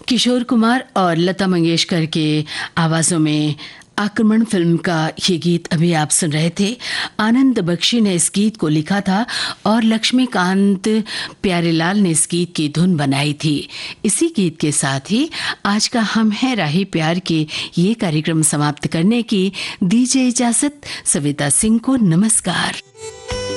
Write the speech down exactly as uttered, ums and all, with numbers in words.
किशोर कुमार और लता मंगेशकर के आवाज़ों में आक्रमण फिल्म का ये गीत अभी आप सुन रहे थे। आनंद बख्शी ने इस गीत को लिखा था और लक्ष्मीकांत प्यारेलाल ने इस गीत की धुन बनाई थी। इसी गीत के साथ ही आज का हम है राही प्यार के ये कार्यक्रम समाप्त करने की दीजिए इजाजत। सविता सिंह को नमस्कार।